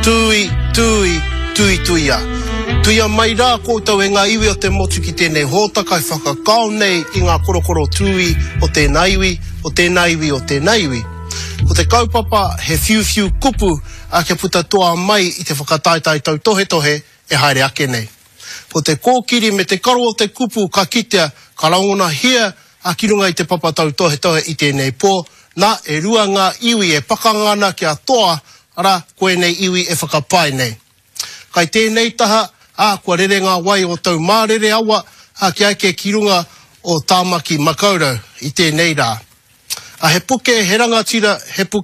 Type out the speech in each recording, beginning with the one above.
tuia. Tuia mai rā koutou e ngā iwi o te motu ki tēnei hōtaka i whakakao nei i ngā korokoro tui o tēnā iwi, o tēnā iwi, o tēnā iwi. Ko te kaupapa he whiu kupu a ke puta toa mai i te whakataitai tau tohe e haere ake nei. Ko te kōkiri me te karo o te kupu ka kitea ka raungona hia a kirunga i te papa tau tohe i tēnei pō, nā e rua ngā iwi e pakangana ki a toa, ara koe nei iwi e whakapai nei. Kai tēnei taha, kua rere ngā wai o tau mārere awa, ki aike kirunga o Tāmaki Makaurau i tēnei rā. He puke he rangatira,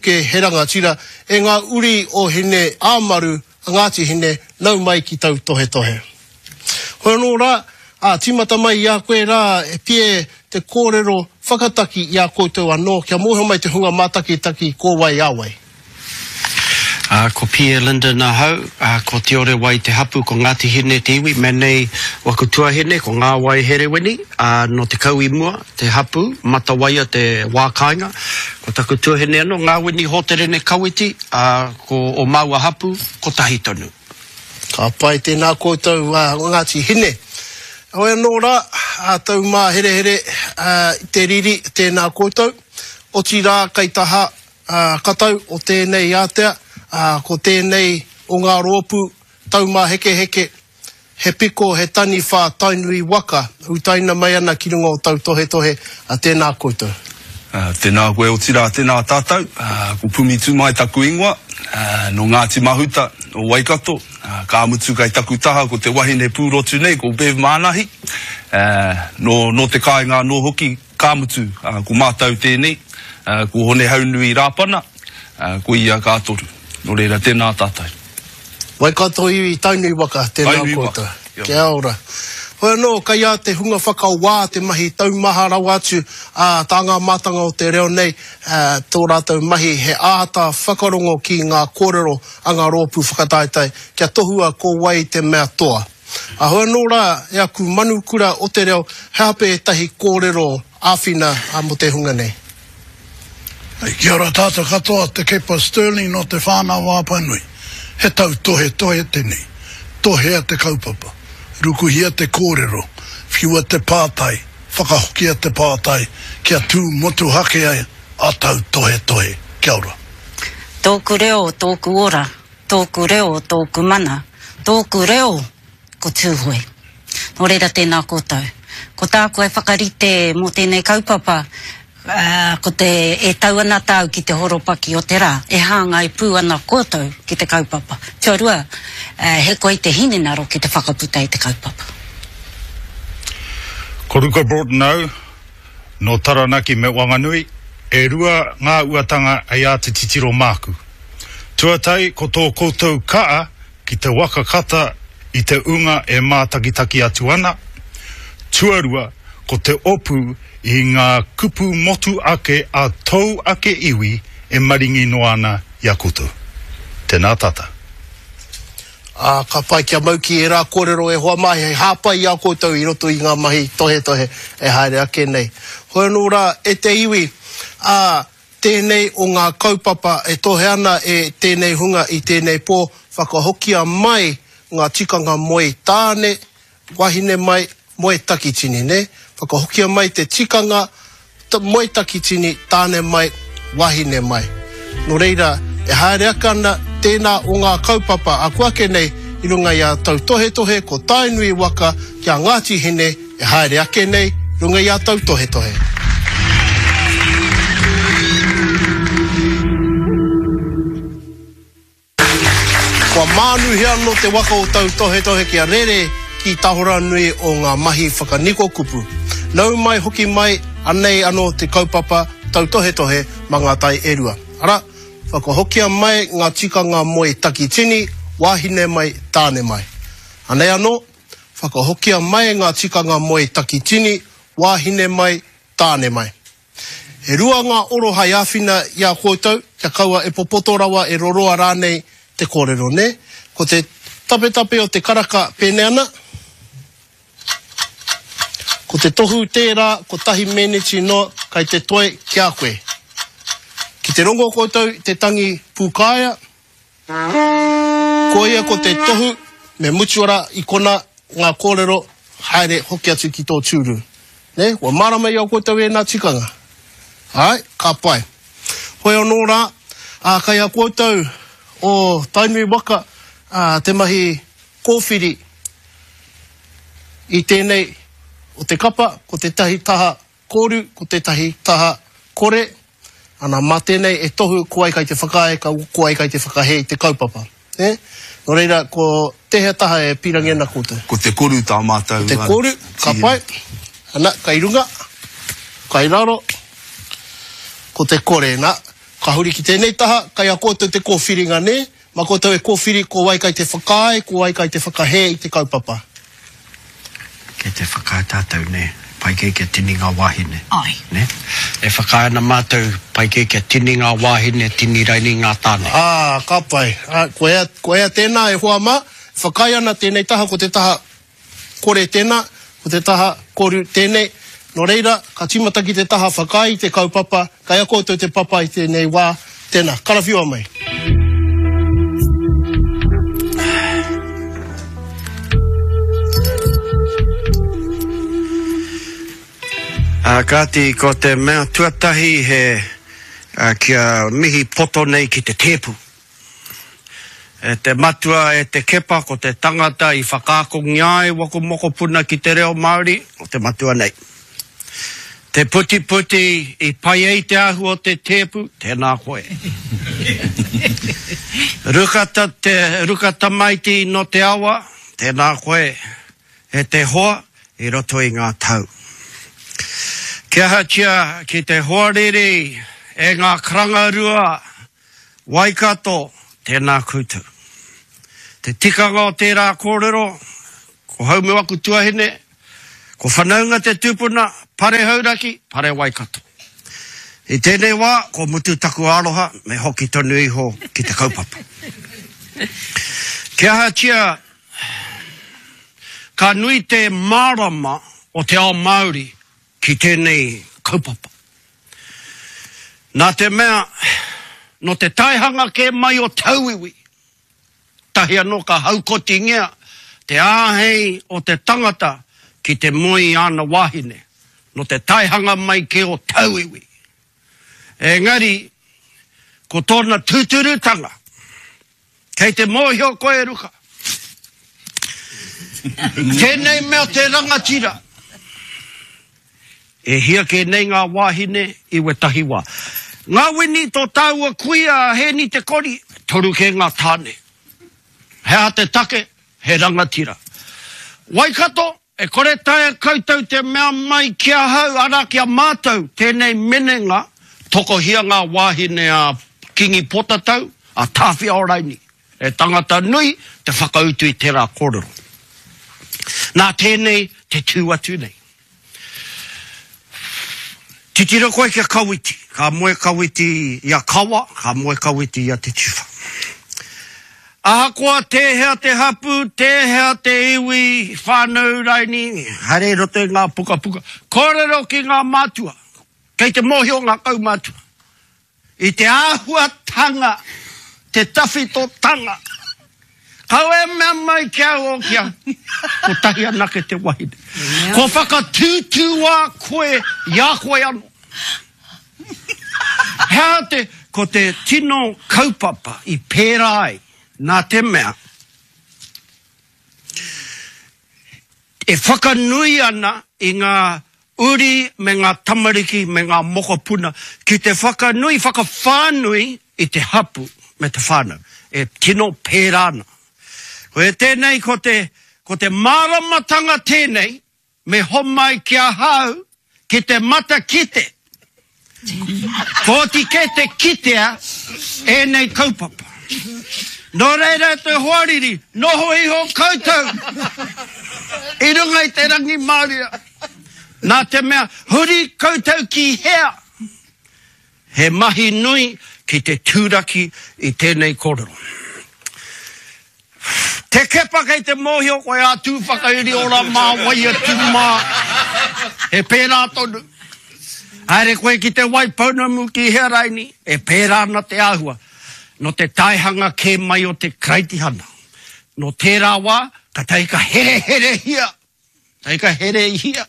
e ngā uri o hene āmaru, ngāti hene nau mai ki tau tohe. Hoi anō rā, tīmata mai i a koe rā, e pie te kōrero whakataki i a koutou anō, kia mōhio mai te hunga mātaki kōwai āwai. Ko Pia Linda nā hau, ko te ore wai te hapu ko Ngāti Hine te iwi, mēnei wakutua hene ko ngā wai herewini, no te kaui mua, te hapu, matawaia te wākainga, ko takutua hene anō, ngā wini hōterene kawiti, ko o maua hapu, ko tahi tonu. Ka pai tēnā koutou Ngāti Hine. Hoi anō rā, tau mā here, te riri tēnā koutou, o ti rā kai taha katau o tēnei ātea, ko tēnei o ngā rōpu, tau mā heke, he piko, he tani whā tainui waka, utaina mai ana ki runga o tau tohe, tēnā koutou. Tēnā koe o tira, tēnā tātou, ko pumi tū mai taku ingoa, no Ngāti Mahuta, o Waikato, ka amutu kai taku taha, ko te wahine pūrotu nei, ko Bev Mānahi, no te kāinga no hoki, ka amutu, ko mātau tēnei, ko hone haunui rāpana, ko ia kātoru. No reira, tēnā tātou. Waikato iwi tainui waka, tēnā koutou. Kia ora. Hoi anō, kai a te hunga whakau wā, te mahi taumaha rau atu, tā ngā mātanga o te reo nei, tō rātou mahi he āta whakarongo ki ngā kōrero a ngā rōpu whakataitai, kia tohua ko wai te mea toa. Hoi anō rā, e aku manukura o te reo, he hape e tahi kōrero āwhina mo te hunga nei. Kia ora tātou katoa te kepa Sterling no te whānau wāpanui. He tau tohe tenei. Tohea te kaupapa. Rukuhia te kōrero. Whiua te pātai. Whakahokia te pātai. Kia tū motu hake ai a tau tohe. Kia ora. Tōku reo, tōku ora. Tōku reo, tōku mana. Tōku reo, ko tūhoi. Nō reira tēnā koutou. Ko tāku e whakarite mō tēnei kaupapa, ko te e tau ana tāu ki te horopaki o te rā, e hāngai pū ana koutou ki te kaupapa. Tia rua, he koe te hinenaro ki te whakaputa i te kaupapa. Koruka Bordenau, no Taranaki me Wanganui, e rua ngā uatanga ai a te titiro māku. Tuatai ko tō koutou kaa ki te wakakata i te unga e mātakitaki atu ana. Tuarua ko te opu i ngā kupu motu ake a tau ake iwi e maringi no ana i a koutou. Tēnā tata. Ka pai kia mauki e rā kōrero e hoa mai, hei hāpai i a koutou i roto i ngā mahi tohe e haere ake nei. Hoi anō rā, e te iwi, tēnei o ngā kaupapa e tohe ana e tēnei hunga i tēnei pō, whakahokia mai ngā tikanga moe tāne, wahine mai moe takitini, ne? Whakahokia mai te tikanga, moe takitini, tāne mai, wahine mai. No reira, e haere akana tēnā o ngā kaupapa a kuake nei, i runga i a tau tohe, ko tainui waka, kia Ngāti Hine, e haere ake nei, i runga i a tau tohe. Kua mānu hea no te waka o tau tohe kia rere ki tahora nui o ngā mahi whakaniko kupu. Nau mai hoki mai anei anō te kaupapa tau tohe ma ngā tai erua. Ara, whakahokia mai ngā tikanga moe takitini, wahine mai, tāne mai. Anei anō, whakahokia mai ngā tikanga moe takitini, wahine mai, tāne mai. E rua ngā orohai āwhina i a koutou, kia kaua e popoto rawa e roroa rānei te kōrero, ne? Ko te tape o te karaka pēne ana, ko te tohu tērā, ko tahi meneti no, kai te toe kia koe. Ki te rongo koutou, te tangi pūkāia. Ko ia ko te tohu, me mutuara I kona ngā kōrero, haere hoki atu ki tō tūru. Ne, wa marama iau koutou e nā tikanga. Ai, ka pai. Hoi anō rā, kai a koutou o tainui waka, te mahi kōwhiri I tēnei o te kapa, ko te tahi taha kōru, ko te tahi taha kore, ana mā tēnei e tohu ko ai kai te whakae, ko ai kai te whakahei te kaupapa. No reira, ko tehea taha e pirangena koutou. Ko te koru tā mātou. Te koru, ka pai, ana, kai runga, kai raro, ko te kore, na, ka huri ki tēnei taha, kai a koutou te kōwhiringa ne, ma koutou e kōwhiri ko ai kai te whakae, ko ai kai te whakahei te kaupapa. Ke te whakae tātou ne, pai kei kia tini ngā wāhine. Ai. Ne? E whakae na mātou, pai kei kia tini ngā wāhine, tini raini ngā tāne. Ka pai. Ko ea tēnā e hoa mā, whakae ana tēnei taha, ko te taha kore tēnā, ko te taha koru tēnei. No reira, ka timata ki te taha whakae I te kaupapa, kai a koutou te papa I tēnei wā, tēnā. Karawhiua mai. Kāti, ko te mea tuatahi he kia mihi poto nei ki te tepu. E te matua e te kepa ko te tangata I whakākongi ai wako moko puna ki te reo Māori, o te matua nei. Te puti puti I pai ei te ahu o te tepu, tēnā koe. Rukata maiti no te awa, tēnā koe. E te hoa, I roto I ngā tau. Kia hatia ki te hoariri e ngā karangarua, Waikato, tēnā koutou. Te tikanga o tērā kōrero, ko haume waku tuahine, ko whanaunga te tūpuna, pare hauraki, pare Waikato. I tēnei wā, ko mutu taku aroha, me hoki tonu iho ki te kaupapa. Kia hatia, ka nui te marama o te ao Māori, ki tēnei kaupapa. Nā te mea, no te taihanga ke mai o tauiwi, tahi anō ka haukoti ngea, te āhei o te tangata ki te moi ana wahine, no te taihanga mai ke o tauiwi. Engari, ko tōna tūturutanga, kei te mōhio koe ruka. Tēnei mea te rangatira, e hia ke nei ngā wāhine I we tahi wā. Ngā wini tō tāua kuia he ni te kori, toru ke ngā tāne. Hea te take, he rangatira. Waikato, e kore taia koutou te mea mai kia hau ara kia mātou, tēnei menenga, toko hia ngā wāhine a kingi potatau, a tāwhia o raini. E tangata nui, te whakautu I tērā kōrero. Nā tēnei, te tūatu nei. Titira koe kia kawiti, ka moe kawiti ia kawa, ka moe kawiti ia te tiwha. Ahakoa tehea te hapu, tehea te iwi, whānau raini, hare roto ngā puka puka, kōrero ki ngā mātua, kei te mohio ngā kau mātua. I te āhua tanga, te tawhito tanga, kau e mea mai kia o kia, ko tahi anake te wahine. Ko whakatūtua koe, ia koe anu. Hea te, ko te tino kaupapa I pērā ai, nā te mea. E whakanui ana I ngā uri me ngā tamariki me ngā mokopuna, ki te whakanui, whakawhānui I te hapu me te whānau. E tino pērāna. Ko e tēnei, ko te māramatanga tēnei, me homai kia hau, ki te mata kite. Ko ti ke te kitea, e nei kaupapa. No reira te hoariri, noho iho koutou. I runga I te rangi Māoria. Nā te mea, huri koutou ki hea. He mahi nui ki te tūraki I tēnei kōrero. Te kepa kei te mōhio, koe a tū whakairi ora mā, wai atu mā. He pērā tonu. Haere koe ki te waipaunamu ki heraini, e pērā na te āhua. No te taihanga ke mai o te kraitihana. no tērā wā, ka taika here hia. Taika here hia.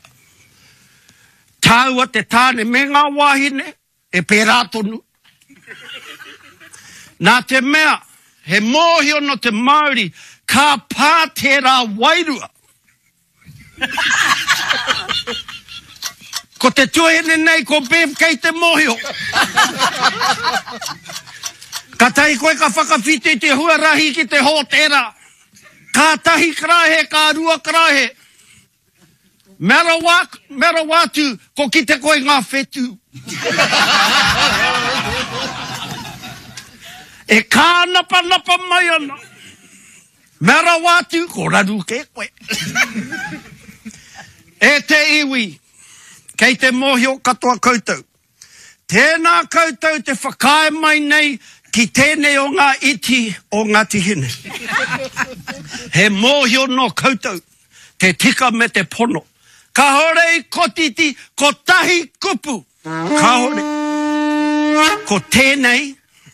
Tāua te tāne me ngā wāhine, e pērā tonu. Nā te mea, he mōhio no te Māori, ka pā tērā wairua. Ko te tuahine nei, ko Bev kei te mōhio. Ka tahi koe ka whakawhiti te huarahi ki te hōtera. Ka tahi krahe, ka rua krahe. Mera wātu, ko ki te koe ngā whetu. E kā napa mai ana. Mera wātu, ko raru ke koe. E te iwi, kei te mōhio katoa koutou. Tēnā koutou te whakae mai nei ki tēnei o ngā iti o Ngāti Hine. He mōhio no koutou, te tika me te pono. Ka hore I kotiti, ko tahi kupu. Ka hore. Ko tēnei,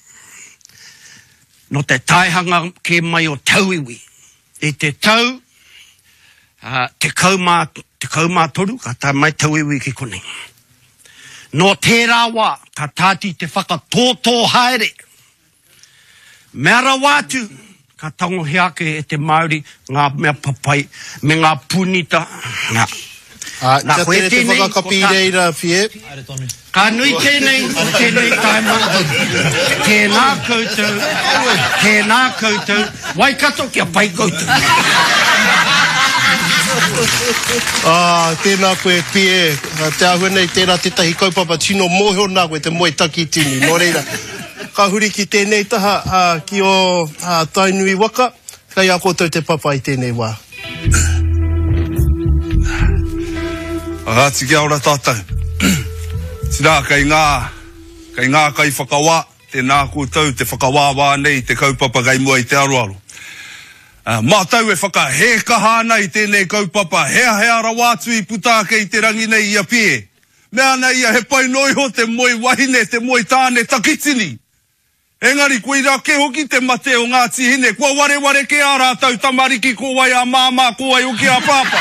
no te taihanga ke mai o tauiwi. I te tau, te kaumā toru, ka tā mai tauiwi ki konei. No tērā wā, ka tāti te whakatōtō haere. Mera wātu, ka tango heake e te Māori, ngā mea papai, me ngā punita. Nā koe te whakakapi reira, Pie. Ka nui tēnei taima. Tēnā koutou, waikato kia pai koutou. Tēnā koe Pie, te ahua nei tērā te tahi kaupapa tino mōhio nā koe te moe taki tini. Nō reira, ka huri ki tēnei taha ki o Tainui waka, kai a koutou te papa I tēnei wā. Ngāti kia ora tātou. Tina, kai ngā kai whakawā, tēnā koutou te whakawāwā nei, te kaupapa gai mua I te aroaro. Mātau e whakahēkaha nei tēnei kaupapa, hea rawātu I puta kei te rangi nei ia Pie. Mea nei ia he pai noiho te moe wahine, te moe tāne takitini. Engari, koe rā ke hoki te mate o Ngāti Hine, kua ware ke ārā tau tamariki ko wai a māmā, ko wai o ki a pāpa.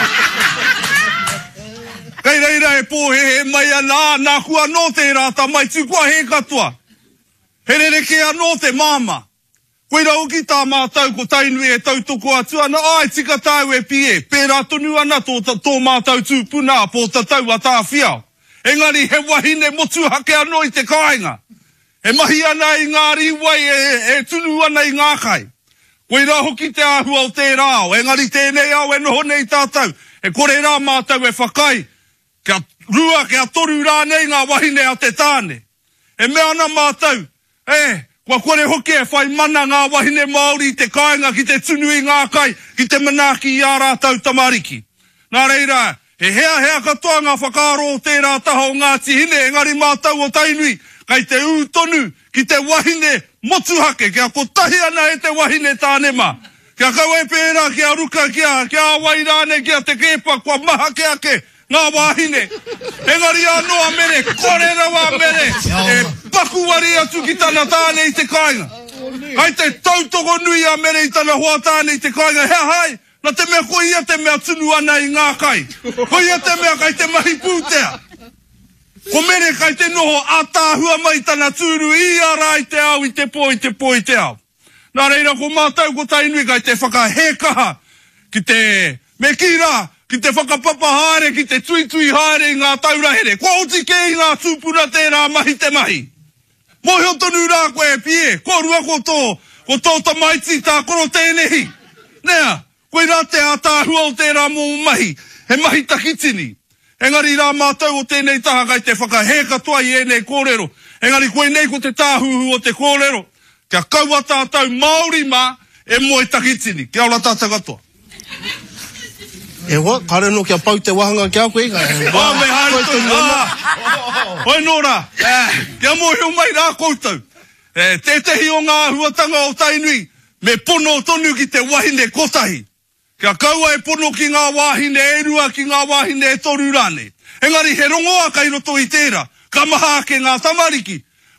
Kei reira e pōhehe mai anā, nā kua no te rāta mai, tū kua he katoa. He rereke anō te māma. Koe rau ki tā mātau ko Tainui e tautoko atu ana, ai tika tāu e Pie, pērā tonu ana tō mātau tūpuna, pō tatau a tā whiau. Engari he wahine motu hake anō I te kāinga. He mahi ana I ngā riwai e tunu ana I ngā kai. Koe rā hoki te āhua o te rāo, engari tēnei au e noho nei tātau. E kore rā mātau e whakai, kia rua, kia toru rā nei ngā wahine a te tāne. E mea ana mātau, kua kore hoki e whai mana ngā wahine Māori I te kāinga ki te tunu I ngā kai, ki te manaki I ārā tau tamariki. Nā reira, he hea katoa ngā whakaaro o tērā taha o Ngāti Hine, engari mātau o Tainui, kai te ūtonu ki te wahine motuhake, kia ko tahi ana e te wahine tānema. Kia kau e pērā, kia ruka, kia wairane, kia te kepa, kua maha kia ke, ngā wahine. Engari anoa mere, kore rawa mere, e pakuwari atu ki tana tāne I te kāinga. Kai te tautoko nui a mere I tana hoa tāne I te kāinga, hea hai, na te mea ko ia te mea tunu ana I ngā kai. Ko ia te mea kai te mahi pūtea. Ko mere kai te noho ātāhua mai tana tūru I ara I te au, I te po I te au. Nā reira ko mātau ko Tainui kai te whakahēkaha ki te mekira, ki te whakapapa haere, ki te tui haere I ngā taurahere. Kua oti ke I ngā tūpuna tērā mahi te mahi. Mohio tonu rā koe e Pie, ko rua ko tō tamaiti tā koro tēnehi. Nea, koe rā te ātāhua o tērā mō mahi, he mahi takitini. Engari rā mātau o tēnei taha kai te whakahēka toa I enei kōrero. Engari koe nei ko te tāhuhu o te kōrero. Kia kaua tātau Māori mā e moe takitini. Kia ora tātau katoa. E wa, kare no kia pau te wahanga kia koe. Me haere tonu. Hoi nora, kia mohe mai rā koutou. Tetehi o ngā huatanga o Tainui, me pono tonu ki te wahine kotahi. Kia kaua e pono ki ngā wahine e rua ki ngā wahine e toru rāne. Engari he rongoa kai roto I tērā, ka maha ke ngā tamariki.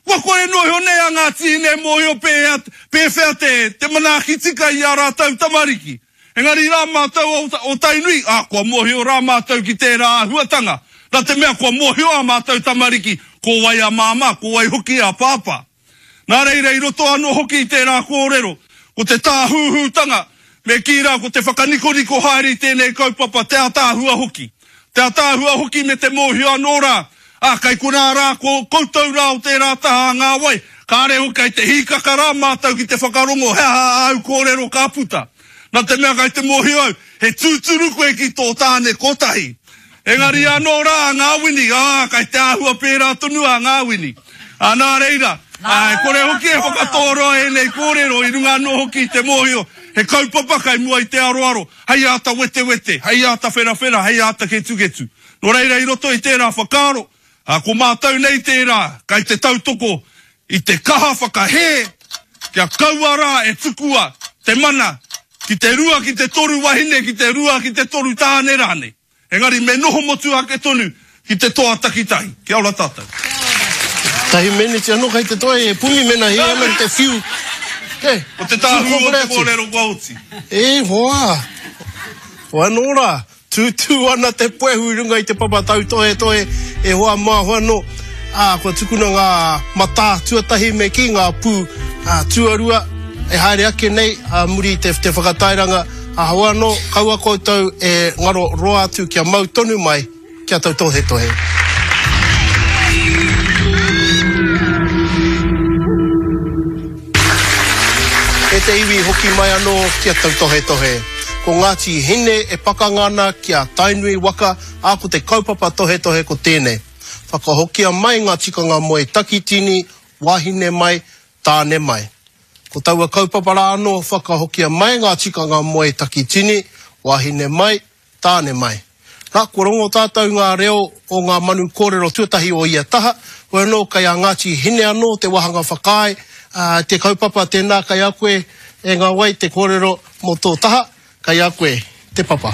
Wa koe no hone a ngā tine mo hio pe whea te manaki tika i a rātau tamariki. Engari rā mātau o tainui, kua mo hio rā mātau ki tērā huatanga. Nā te mea kua mo hio a mātau tamariki, ko wai a māma, ko wai hoki a pāpā. Nā reira i roto anō hoki i tērā kōrero, ko te tāhūhūtanga, me ki rā ko te whakanikoriko haere i tēnei kaupapa, te atāhua hoki. Te atāhua hoki me te mo hio anō rā. Kai kuna rā, koutou rā o tērā taha ngā wai, ka reo kai te hikaka rā mātau ki te whakarongo, hea au kōrero ka puta. Nā te mea kai te mohi au, he tūturu koe ki tō tāne kotahi. Engari anō rā ngā wini, kai te āhua pērā tonua ngā wini. Nā reira, kore hoki e whakatōroa e nei kōrero, i runga anō hoki te mohi o, he kaupapa kai mua i te aroaro, hei ata wete wete, hei ata whera whera, hei ata ketu ketu. Nō reira i roto i tērā whakaro, ko mātau nei tērā, kai te tautoko, i te kaha whakahe, kia kaua rā e tukua, te mana, ki te rua ki te toru wahine, ki te rua ki te toru tāne rāne. Engari me noho motu ake tonu, ki te toa takitahi. Kia ora tātou. Tahi mene te anō kai te toi, e pumi mena he ana te whiu. O te tāhu o te kōrero kwaoti. Hoa. Hoa nōra. Tūtū ana te poehu runga i te papa tau toe, e hoa mā hoano. Kua tukuna ngā mata tuatahi me ki ngā pū tuarua, e haere ake nei, muri te whakatairanga. Hoano, kaua koutou e ngaro roa atu kia mau tonu mai, kia tau tohe tohe. E te iwi hoki mai anō kia tau tohe tohe. Ko Ngāti Hine e pakangana kia tainui waka, ko te kaupapa tohe tohe ko tēnei. Whakahokia mai ngā tikanga moe takitini, wahine mai, tāne mai. Ko taua kaupapa rā anō, whakahokia mai ngā tikanga moe takitini, wahine mai, tāne mai. Nā, kua rongo tātou ngā reo o ngā manu kōrero tuatahi o ia taha, koe anō kai a Ngāti Hine anō, te wahanga whakai, te kaupapa tēnā kai a koe, e ngā wai te kōrero mo tō taha, kai a koe, te papa.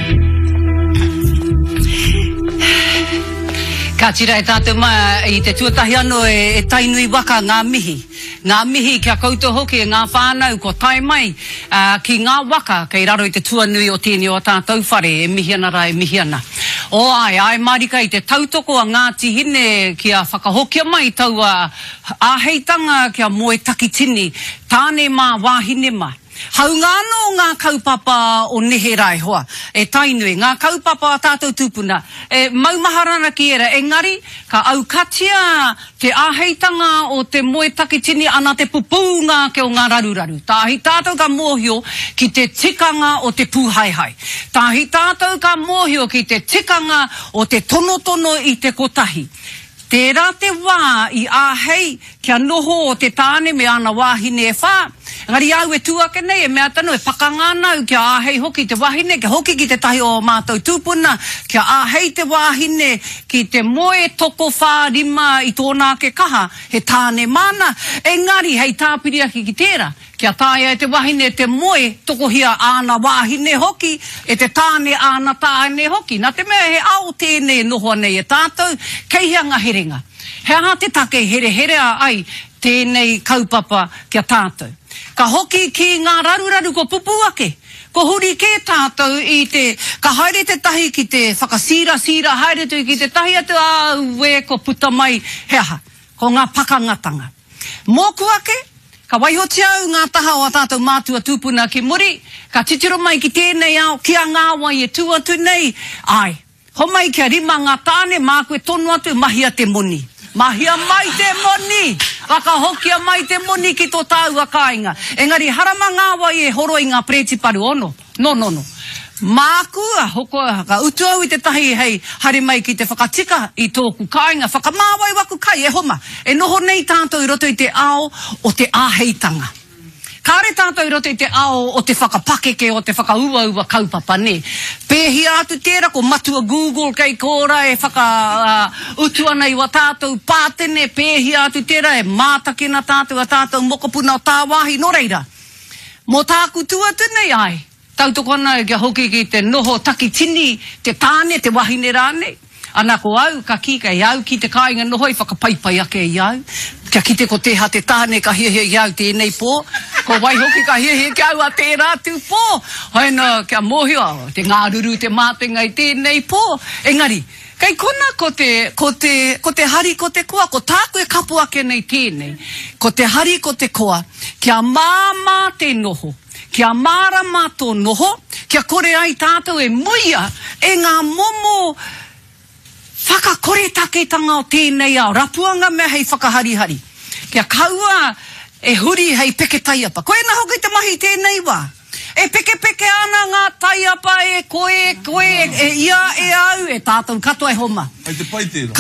Ka tira e tātou mai i te tuatahi anō e tainui waka ngā mihi. Ngā mihi kia koutou hoki e ngā whānau ko tai mai ki ngā waka kei raro i te tuanui o tēnei o tātou whare e mihi ana rā e mihi ana. O ai marika i te tautoko a Ngāti Hine kia whakahokia mai taua āheitanga kia moe takitini, tāne mā wāhine mā. Hau ngāno ngā kaupapa o nehe rai hoa, e tainui, ngā kaupapa a tātou tūpuna, e maumaharana ki era, engari, ka aukatia te āheitanga o te moe takitini ana te pupunga ke o ngā raruraru. Tāhi tātou ka mōhio ki te tikanga o te pūhaihai. Tāhi tātou ka mōhio ki te tikanga o te tonotono i te kotahi. Tērā te wā i āhei kia noho o te tāne me ana wāhine e whā. Ngari au e tuake nei e mea tanu e pakangānau kia āhei hoki te wāhine, kia hoki ki te tahi o mātou tūpuna, kia āhei te wāhine ki te moe toko whārima i tōnā ke kaha, he tāne mana. Engari hei tāpiri aki ki tērā. Kia tāia e te wahine te moe toko hia āna wāhine hoki, e te tāne āna tāne hoki. Nā te mea he ao tēnei nohoa nei e tātou, kei hea ngā herenga. Hea ngā te take here ai tēnei kaupapa kia tātou. Ka hoki ki ngā raruraru ko pupu ake. Ko huri ke tātou i te, ka haere te tahi ki te whakasira, haere tu ki te tahi atu au e ko puta mai heaha, ko ngā pakangatanga. Mōku ake, ka waihoti au ngā taha o a tātou mātua tūpuna ki muri, ka titiro mai ki tēnei au, kia ngā wai e tuatu nei, ai, homai kia rima ngā tāne, māku e tonu atu, mahia te moni. Mahia mai te moni! Wakahokia mai te moni ki tō tāu a kāinga. Engari, harama ngā wai e horo i ngā preti paru ono. No. Māku a hoko ka utu au i te tahi hei hari mai ki te whakatika i tōku kāinga. Whakamāwai waku kai e homa. E noho nei tātou i roto i te ao o te āheitanga. Kāre tātou i roto i te ao o te whakapakeke o te whakauaua kaupapa ne. Pēhi atu tērā ko matua Google kei kōra e utu ana i wa tātou pātene. Pēhi atu tērā e mātakina tātou a tātou mokopuna o tā wāhi no reira. Mō tāku tuatu nei ai. Tautoko ana e kia hoki ki te noho takitini, te tāne, te wahine rāne. Ana ko au ka kika i au ki te kāinga noho i whakapaipai ake i au. Kia kite ko te ha te tāne ka hia iau tēnei pō. Ko wai hoki ka hia kia ua te rātu pō. Haina kia mōhio te ngāruru te mātenga i tēnei pō. Engari, kei kona ko te hari ko te koa, ko tāku e kapu ake nei tēnei. Ko te hari ko te koa, kia māmā te noho. Kia mārama tō noho, kia kore ai tātou e muia, e ngā momo whakakoretaketanga o tēnei ao, rapuanga mea hei whakaharihari. Kia kaua e huri hei peke taiapa. Koe na hoki te mahi tēnei wā. E peke ana ngā taiapa e koe e ia e au e tātou katoa e homa. Ai te pai tēra.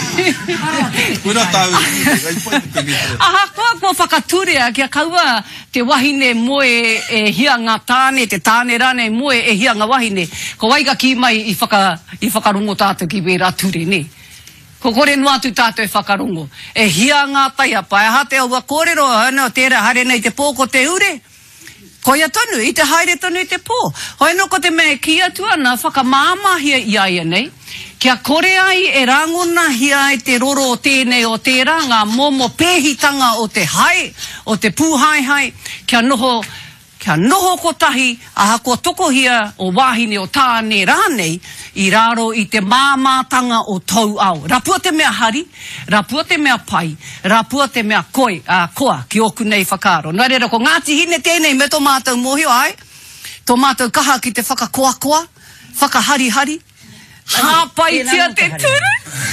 Kura tau. Ai pai te peke tēra. Aha, koa whakaturea kia kaua te wahine moe e hia ngā tāne, te tāne rane moe e hia ngā wahine. Ko waiga ki mai i whakarongo tātou ki wera ture, ne? Ko kore no atu tātou e whakarongo. E hia ngā taiapa, e ha te aua kōrero, hana tēra hare nei te pōko te ure. Koia tonu, i te haere tonu i te pō. Hoi no ko te mea ki atu ana, whakamāmahia i aia nei. Kia kore ai e rangona hia e te roro o tēnei o tērā, ngā momo pēhitanga o te hai, o te pūhaihai, kia noho ko tahi, aha ko toko hia o wāhine o tāne rānei, i raro i te māmātanga o tau au. Rapua te mea hari, rapua te mea pai, rapua te mea koa, ki oku nei whakaro. Nā reira ko Ngāti Hine tēnei me tō mātou mohio ai, tō mātou kaha ki te whakakoakoa, whakahari-hari, hāpai tia te ture.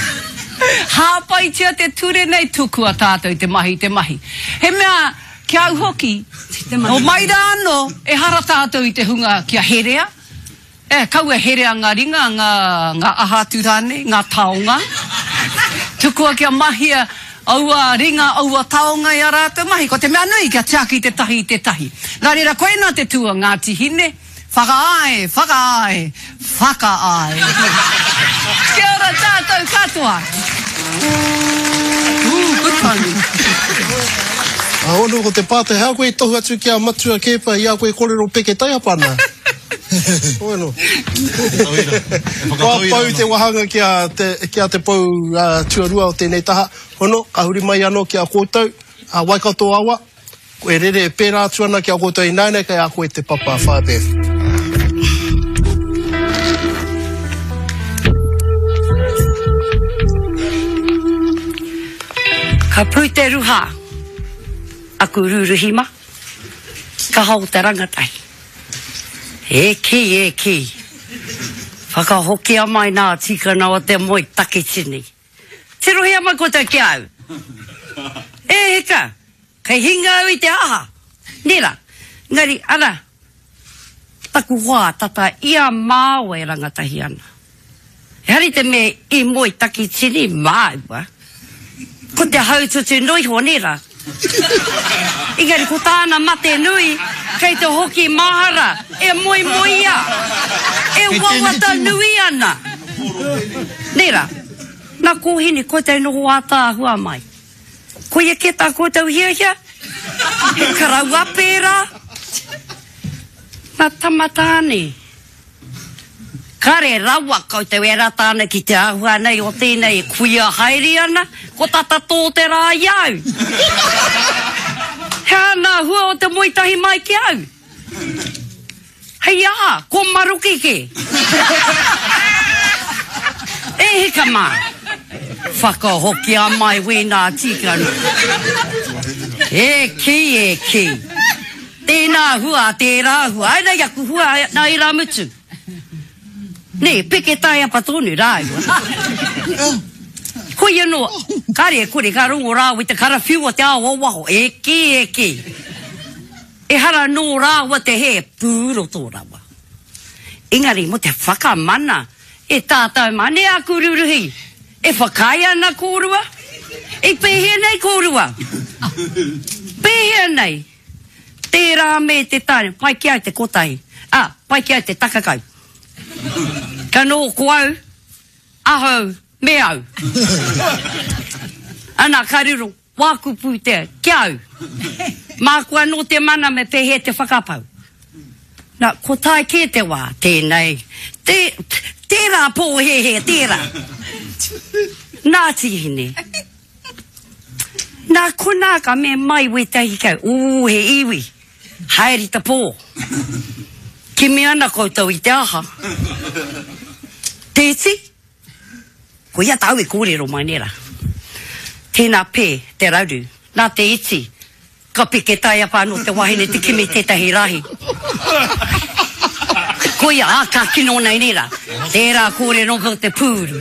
Hāpai tia te ture nei tukua tātou i te mahi. He mea, kia au hoki, o maira anō, e hara tātou i te hunga kia herea. Kau e herea ngā ringa, ngā aha tūrane, ngā taonga. Tukua kia mahia, aua ringa, aua taonga i a rātou mahi. Ko te mea nui kia tiaki te tahi. Nā reira, koe nā te tua Ngāti Hine. Whakaae. Kia ora tātou katoa. Good timing. Ono ko te pāte, hea koe tohu atu kia matua kepa, ia koe korero peke taiapana. Bueno. Kua pau te wahanga kia te pau tuarua o tēnei taha. Ono, ka huri mai anō kia kōtau, Waikato awa. Koe rere e pērā atu ana kia kōtau i nānei, kai a koe te papa whāpēwhi. Ka pui te ruha, aku ruruhima, ka hau te rangatai. E ki. Whakahoki a mai nā tikana o te moi take tini. Te rohi a mai ko te ki au. E heka, kei hinga au i te aha. Nera, ngari, ana, taku hoa tata ia māo e rangatahi ana. E hari te me I moi take tini māua. Ko te haututu nui ho nera. Ingari ko tāna mate nui, kei te hoki mahara, e moi ia. E wawata nui ana. Nera, nā kōhini ko te noho ata hua mai. Ko ia ke tā kōtau hia. He karau apera. Nā tamatāne. Kare rawa koutou e ratāna ki te ahua nei o tēnei kuia haere ana, ko tata tō te rā iau. Hea nā hua o te moitahi mai ki au. Hei aha, ko maruki ke. E heka mā. Whakahoki a mai wēnā tikanu. E ki. Tēnā hua, tērā hua. Ai nei aku hua nā I rā mutu. Ne, peke tai apa tonu rā iwa. Hoi anō, kare e kore ka rongo rā i te karawhiu o te ao waho. E ki. E hara nō rā wa te he pūro tō rawa. Engari, mo te whakamana, e tātou mane a kururuhi. E whakai ana kōrua. E pēhea nei kōrua. Pēhea nei. Tērā me te tāne, pai ki au te kotahi. Pai ki au te takakau. Ka nō koau, ahau, me au. Ana kariro, wākupu te, ki au. Mākua nō te mana me pehe te whakapau. Nā, ko tai ke te wā, tēnei. Tērā pō tērā. Ngāti Hine. Nā kona ka me mai we tahi kau. He iwi. Haere ta pō. Ki me ana koutou I te aha. Tēti. Ko ia tau kōrero mai nera. Tēnā pē, te rauru. Nā te iti. Ka pike tai a whāno te wahine te kimi tētahi rahi. Ko ia ka kino nei nera. Tērā kōrero ko te pūru.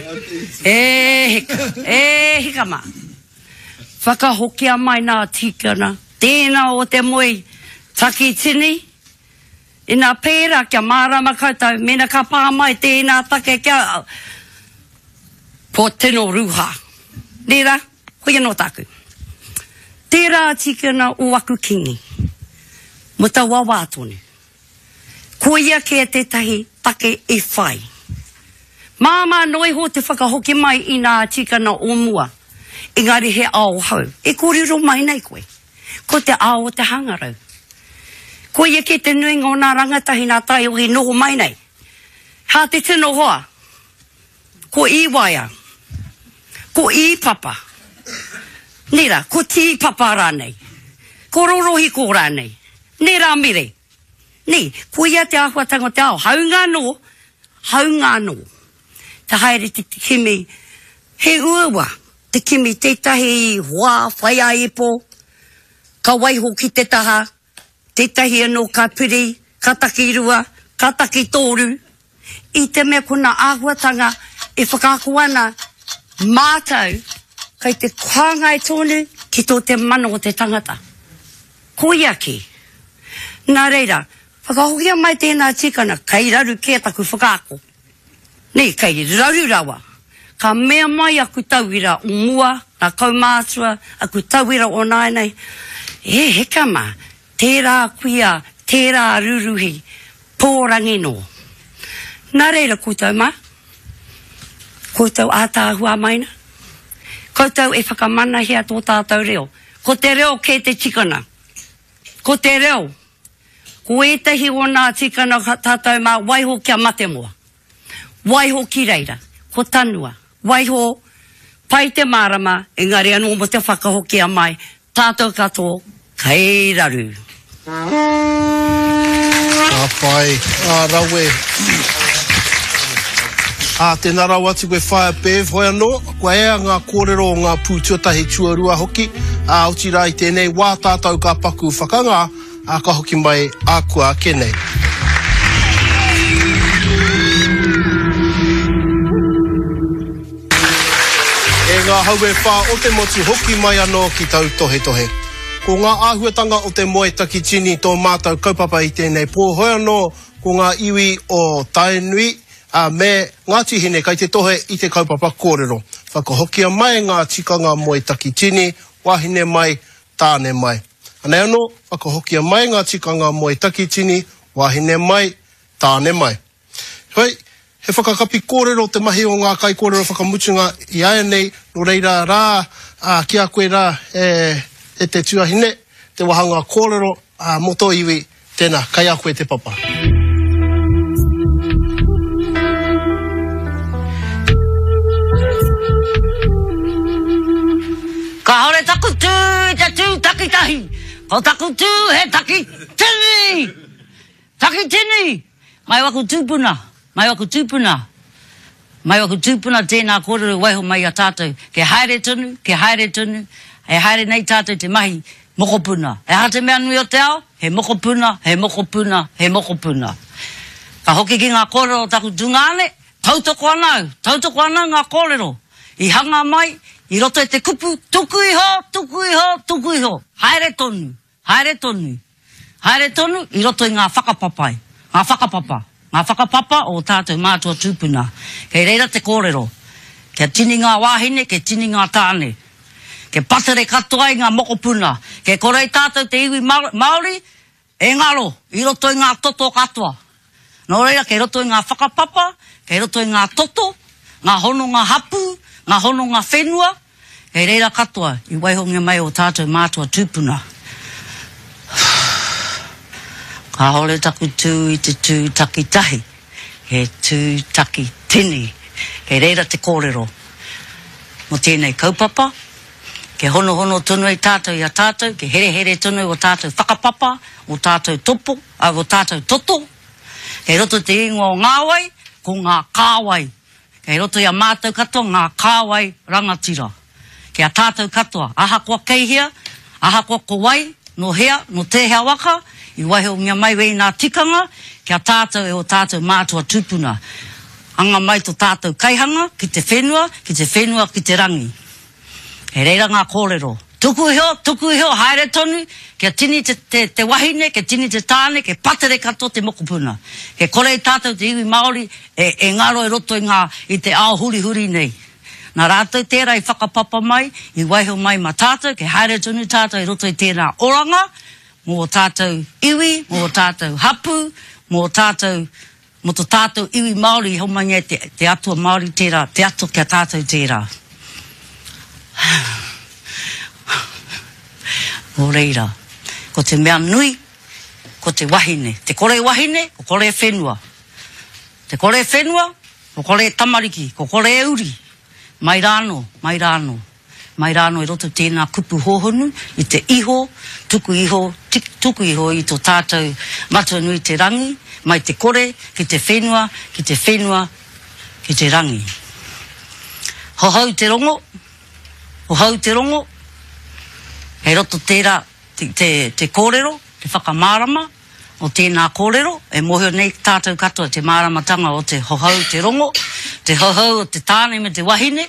Hika mā. Whakahokia mai nā tikana. Tēnā o te moe taki tini. I nā pēra kia mārama koutou. Mena ka pā mai tēnā take kia. Po tino ruha. Nera, koia no tāku. Tērā tikana o aku kingi. Mo ta wawa tonu. Koia kia tētahi take e whai. Māma noi ho te whakahoki mai I nā tikana o mua. Engari he ao hau. E kōrero mai nei koe. Ko te ao o te hangarau. Ko ia ke te nui ngō nā rangatahi nā tai o he noho mai nei. Hā te tino hoa. Ko I waia. Ko I papa. Nera, ko ti papa rānei. Ko rorohi ko rānei. Nera mere. Ni, ko ia te ahuatanga te ao. Hau ngā no. Hau ngā no. Te haere te kimi. He uawa. Te kimi tētahi hoa, whaia e po, ka waiho ki te taha, tētahi anō ka piri, ka taki rua, ka taki tōru. I te mea kona āhuatanga e whakakuana mātau, kai te kāngai tōnu ki tō te mana o te tangata. Ko ia ki. Nā reira, whakahokia mai tēnā tikana, kai raru kia taku whakaako. Nei, kai raru rawa. Ka mea mai aku tauira o mua, nā kaumātua, aku tauira o nāinei. Heka mā, tērā kuia, tērā ruruhi, pōrangi no. Nā reira koutou mā, koutou ātāhua maina. Koutou e whakamana hea tō tātou reo. Ko te reo ke te tikana. Ko te reo. Ko etahi o nā tikana tātou mā, waiho kia mate moa. Waiho ki reira. Ko tanua. Waiho, pai te marama, engari anō mo te whakahokia mai, tātou kato, kai raru. Pai, rawe. Tēnā rau atu koe whaia pēv, hoi anō, koe ea ngā kōrero o ngā pūtuatahi tuarua hoki, uti rai tēnei, wā tātou ka paku whakanga, ka hoki mai ākua kenei. Ngā haue whā o te motu hoki mai anō ki tau tohe tohe. Ko ngā āhuatanga o te moe taki tini tō mātou kaupapa I tēnei pōhoi anō ko ngā iwi o Tainui me ngā tihine kai te tohe I te kaupapa kōrero. Whakahokia mai ngā tikanga moe taki tini, wahine mai, tāne mai. Anei anō, whakahokia mai ngā tikanga moe taki tini, wahine mai, tāne mai. Hoi, he whakakapi kōrero te mahi o ngā kai kōrero whakamutunga I aia nei, no reira rā, ki a koe rā e te tuahine, te wahanga kōrero, moto iwi, tēnā, kai a koe te papa. Ka hore taku tū, te tū taki tahi. Ko taku tū, he taki tini. Taki tini. Mai waku tūpuna. Mai waku tūpuna. Mai waku tūpuna tēnā kōrero waiho mai a tātou. Ke haere tonu, ke haere tonu. E haere nei tātou te mahi mokopuna. E ha te mea nui o te ao, he mokopuna, he mokopuna, he mokopuna. Ka hoki ki ngā kōrero taku tungane, tautoko anau ngā kōrero. I hanga mai, I roto e te kupu, tuku iho, tuku iho, tuku iho. Haere tonu, haere tonu. Haere tonu, I roto I ngā whakapapai. Ngā whakapapa. Ngā whakapapa o tātou mātua tūpuna. Kei reira te kōrero. Kia tini ngā wāhine, ke tini ngā tāne. Ke patere katoa I ngā mokopuna. Ke korei tātou te iwi Māori, e ngaro. I roto I ngā toto katoa. Nō reira, kei roto I ngā whakapapa, kei roto I ngā toto, ngā hono ngā hapu, ngā hono ngā whenua. Kei reira katoa, I waihongia mai o tātou mātua tūpuna. Ka hore taku tū I te tū taki tahi, he tū taki tini, he reira te kōrero. Mo tēnei kaupapa, ke hono hono tonu i tātou ia tātou, ke here here tonu o tātou whakapapa, o tātou topo, o tātou toto. Kei roto te ingo o ngāwai, ko ngā kāwai. Kei roto ia mātou katoa, ngā kāwai rangatira. Kia tātou katoa, aha kua keihia, aha kua ko wai, no hea, no te hea waka, i waiho ngia mai wei nā tikanga, kia tātou e o tātou mātua tūpuna. Anga mai to tātou kaihanga, ki te whenua, ki te rangi. He reira ngā kōrero. Tuku heo, haere tonu, kia tini te wahine, ke tini te tāne, ke patere katoa te mokopuna. Ke kore i tātou te iwi Māori, e ngaro e roto i te ao huri nei. Nā rātou tērā i whakapapa mai, i waiho mai ma tātou, ke haere tonu tātou i roto i tērā oranga, mō tātou iwi, mō tātou hapu, mō tātou iwi Māori, hau mai te atua Māori tērā, te atua kia tātou tērā. O reira, ko te mea nui, ko te wahine. Te kore wahine, ko kore whenua. Te kore whenua, ko kore tamariki, ko kore euri. Mai rāno. Mai rāno i roto tēnā kupu hōhonu, i te iho, tuku iho i tō tātou matua nui te rangi, mai te kore, ki te whenua, ki te rangi. Hohau te rongo, he roto tērā te kōrero, te whakamārama, o tēnā kōrero, e mohio nei tātou katoa te māramatanga o te hohau te rongo, te hohau o te tāne me te wahine,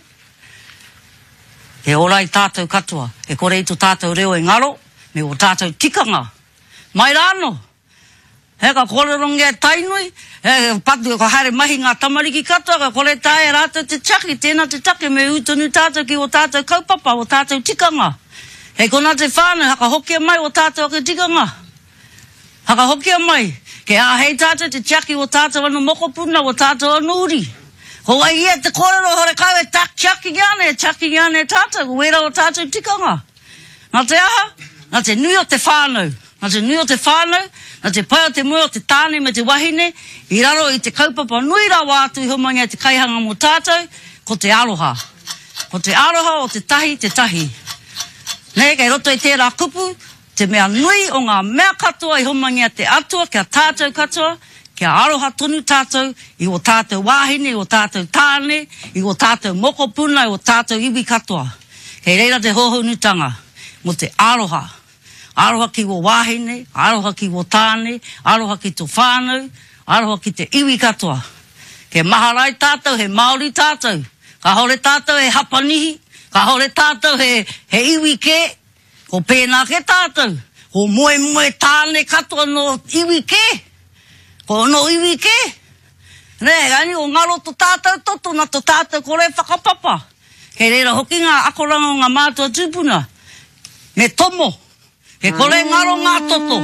e orai tātou katoa, e kore i tō tātou reo e ngaro, me o tātou tikanga. Mai rāno, he ka kōrero ngea tainui, he patu ka haere mahi ngā tamariki katoa, ka kore tae rātou te chaki, tēnā te take me utonu tātou ki o tātou kaupapa, o tātou tikanga. Hei kona te whānau, haka hokia mai o tātou ake tikanga. Haka hokia mai, ke hei tātou te chaki o tātou anu mokopuna, o tātou anu uri. Hoa ia te kōrero hore kau e chaki giane tātou, wera o tātou tikanga. Nā te aha, nā te nui o te whānau, nā te pai o te mua o te tāne me te wahine, i raro i te kaupapa nui rawa atu i homangia te kaihanga mo tātou, ko te aroha. Ko te aroha o te tahi. Nei, kei roto i tērā kupu, te mea nui o ngā mea katoa i homangia te atua, kia tātou katoa, kia aroha tonu tātou, i o tātou wāhine, i o tātou tāne, i o tātou mokopuna, i o tātou iwi katoa. Hei reira te hohonutanga, mo te aroha. Aroha ki o wāhine, aroha ki o tāne, aroha ki tō whānau, aroha ki te iwi katoa. Ke maharai tātou, he Māori tātou, ka hore tātou he hapanihi, ka hore tātou he iwi ke, ko pēnā ke tātou, ko moe tāne katoa no iwi ke, ko no iwi ke. Nei, gani o ngaro to tātou toto na to tātou kore whakapapa. Kei reira hoki ngā akoranga o ngā mātua tūpuna, me tomo, he kore ngaro ngā toto,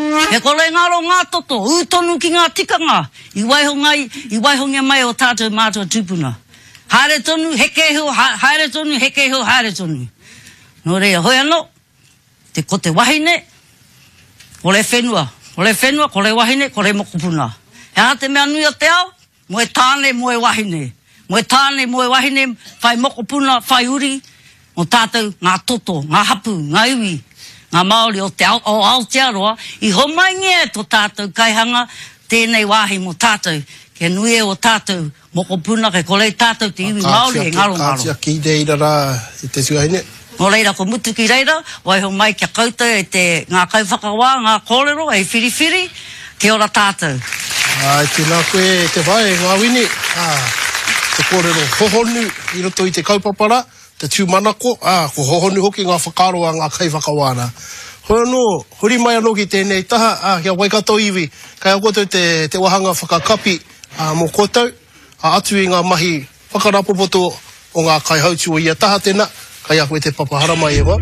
utonu ki ngā tikanga, i waiho ngai mai o tātou mātua tūpuna. Haere tonu, haere tonu. Nō rea hoi anō, ko te wahine, kore whenua, kore wahine, kore mokopuna. E ha te mea nui o te ao, moe tāne, moe wahine. Whai mokopuna, whai uri, o tātou ngā toto, ngā hapu, ngā iwi, ngā Māori o te Aotearoa, i homaingia tō tātou kaihanga, tēnei wāhi mo tātou, ke nui e o tātou, mokopuna ke kore tātou te iwi Māori e ngaro. Kātia ki reira rā i te tuaine. Nō reira ko mutu ki reira, waiho mai kia koutou e te ngā kauwhakawā, ngā kōrero, e whiriwhiri, ke ora tātou. Tēnā koe te whae, ngā wini, te kōrero hohonu i roto i te kaupapara, te tūmanako, ko hohonu hoki ngā whakaroa, ngā kauwhakawāna. Hoi anō, huri mai anō ki tēnei taha, kia waikato iwi, kai akotou te wahanga whakakapi mō koutou, atu i ngā mahi whakarapopoto o ngā kaihautu o ia taha tēnā, kai a koe te papahara mai ewa.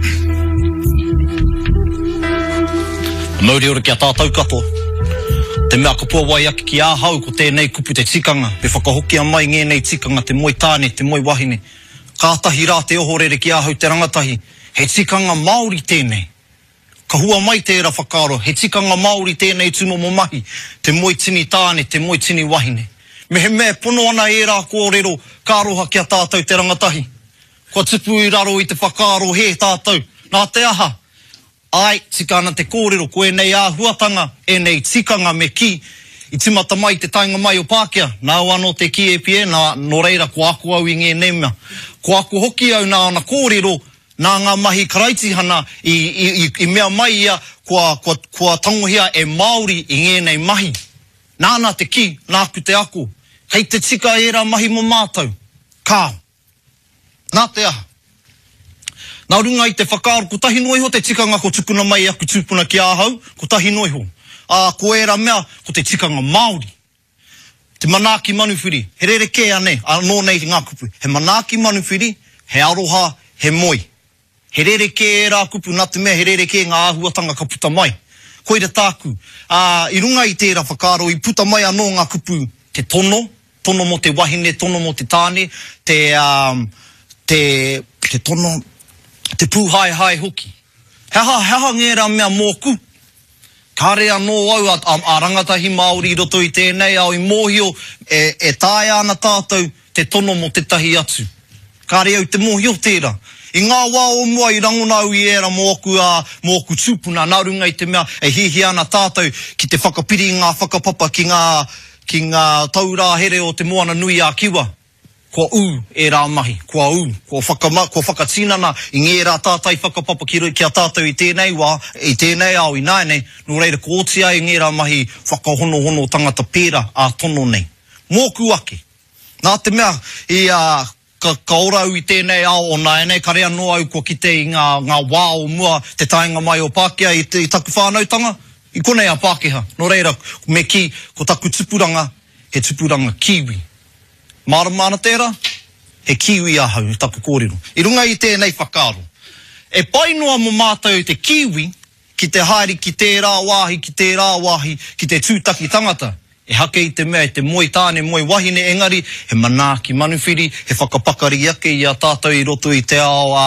Mauri ora kia tātou katoa. Te mea kapua wai aki ki āhau ko tēnei kupu te tikanga, me whakahokia mai ngenei tikanga, te moe tāne, te moe wahine. Kātahi rā te ohorere ki āhau te rangatahi, he tikanga Māori tēnei. Ka hua mai tērā whakaro, he tikanga Māori tēnei tuno mo mahi, te moe tini tāne, te moe tini wahine. Me he mea pono ana e rā kōrero, ka aroha kia tātou te rangatahi. Kua tupu i raro i te whakaaro he tātou. Nā te aha. Ai, tika ana te kōrero, ko e nei āhuatanga, e nei tikanga me ki. I timata mai te tainga mai o Pākehā. Nau anō te ki e pie, no reira ko aku au i ngē nemea. Ko aku hoki au nā ana kōrero, nā ngā mahi karaitihana i mea mai ia kua tangohia e Māori i ngēnei mahi. Nāna te ki, nāku te ako. Hei te tika e rā mahi mo mātou. Kā. Nā te aha. Nā runga i te whakaaro, ko tahi noiho te tikanga ko tukuna mai aku tūpuna ki āhau, ko tahi noiho. Ko e rā mea, ko te tikanga Māori. Te manaaki manuwhiri, he rereke ane, anō nei ngā kupu. He manaaki manuwhiri, he aroha, he moi. He rereke e rā kupu, nā te mea, he rereke ngā āhuatanga ka puta mai. Koira tāku. I runga i tērā whakaaro, i puta mai anō ngā kupu, te tono mo te wahine, tono mo te tāne, te tono, te pūhai hoki. Heha ngērā mea mōku. Kāre anō au a rangatahi Māori I roto I tēnei, au I mōhio e tāia ana tātou te tono mo te tahi atu. Kāre au te mōhio tērā. I ngā wā o mua I rangona au I era mōku tūpuna, nā runga I te mea e hihi ana tātou ki te whakapiri ngā whakapapa ki ngā taurā here o te moana nui a kiwa. Kua e rā mahi, kua whakatinana I ngē rā tātai whakapapa ki a tātou I tēnei wā, I tēnei au I nānei, nō reira ko otia I ngē rā mahi whakahono tangata pēra a tono nei. Mōku ake. Nā te mea, ka orau I tēnei ao o nānei, ka rea no au kua kite I ngā wā o mua, te tainga mai o Pākehā I taku whānautanga, I konei a Pākehā. Nō reira, me ki, ko taku tupuranga, he tupuranga kiwi. Māramana tērā, he kiwi ahau, taku kōrero. I runga I tēnei whakaaro. E painoa mo mātou te kiwi, ki te haere ki tērā wāhi, ki te tūtaki tangata. E hake I te mea, te moi tāne, moi wahine engari, he manaaki manuwhiri, he whakapakari ake I a tātou I roto I te ao